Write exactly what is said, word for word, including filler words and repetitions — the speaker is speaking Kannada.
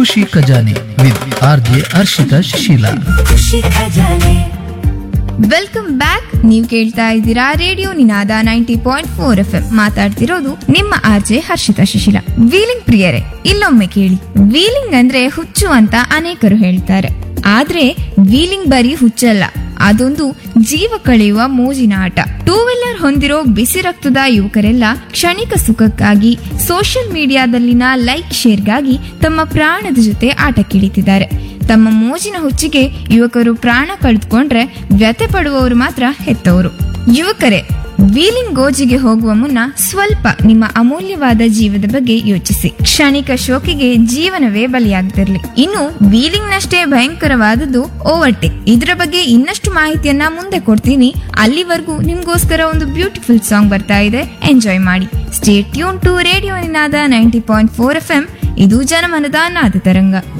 ಖುಷಿ ಖಜಾನೆ with R J Harshita Shishila. Welcome back. ನೀವು ಕೇಳ್ತಾ ಇದ್ದೀರಾ ರೇಡಿಯೋ ನಿನಾದ ninety point four F M. ಮಾತಾಡ್ತಿರೋದು ನಿಮ್ಮ ಆರ್ಜೆ ಹರ್ಷಿತಾ ಶಿಶಿಲ. ವೀಲಿಂಗ್ ಪ್ರಿಯರೇ, ಇಲ್ಲೊಮ್ಮೆ ಕೇಳಿ. ವೀಲಿಂಗ್ ಅಂದ್ರೆ ಹುಚ್ಚು ಅಂತ ಅನೇಕರು ಹೇಳ್ತಾರೆ. ಆದ್ರೆ ವೀಲಿಂಗ್ ಬರೀ ಹುಚ್ಚಲ್ಲ, ಅದೊಂದು ಜೀವ ಕಳೆಯುವ ಮೋಜಿನ ಆಟ. ಟೂ ವೀಲರ್ ಹೊಂದಿರೋ ಬಿಸಿ ರಕ್ತದ ಯುವಕರೆಲ್ಲ ಕ್ಷಣಿಕ ಸುಖಕ್ಕಾಗಿ ಸೋಷಿಯಲ್ ಮೀಡಿಯಾದಲ್ಲಿನ ಲೈಕ್ ಶೇರ್ಗಾಗಿ ತಮ್ಮ ಪ್ರಾಣದ ಜೊತೆ ಆಟಕ್ಕಿಳಿತಿದ್ದಾರೆ. ತಮ್ಮ ಮೋಜಿನ ಹುಚ್ಚಿಗೆ ಯುವಕರು ಪ್ರಾಣ ಕಳೆದುಕೊಂಡ್ರೆ ವ್ಯಥೆ ಪಡುವವರು ಮಾತ್ರ ಹೆತ್ತವರು. ಯುವಕರೇ, ವೀಲಿಂಗ್ ಗೋಜಿಗೆ ಹೋಗುವ ಮುನ್ನ ಸ್ವಲ್ಪ ನಿಮ್ಮ ಅಮೂಲ್ಯವಾದ ಜೀವದ ಬಗ್ಗೆ ಯೋಚಿಸಿ. ಕ್ಷಣಿಕ ಶೋಕಿಗೆ ಜೀವನವೇ ಬಲಿಯಾಗ್ತಿರ್ಲಿ. ಇನ್ನು ವೀಲಿಂಗ್ ನಷ್ಟೇ ಭಯಂಕರವಾದದ್ದು ಓವರ್ಟೇಕ್. ಇದರ ಬಗ್ಗೆ ಇನ್ನಷ್ಟು ಮಾಹಿತಿಯನ್ನ ಮುಂದೆ ಕೊಡ್ತೀನಿ. ಅಲ್ಲಿವರೆಗೂ ನಿಮ್ಗೋಸ್ಕರ ಒಂದು ಬ್ಯೂಟಿಫುಲ್ ಸಾಂಗ್ ಬರ್ತಾ ಇದೆ, ಎಂಜಾಯ್ ಮಾಡಿ. Stay tune to radio Ninada ninety point four F M. ಇದು ಜನಮನದ ನಾದ ತರಂಗ.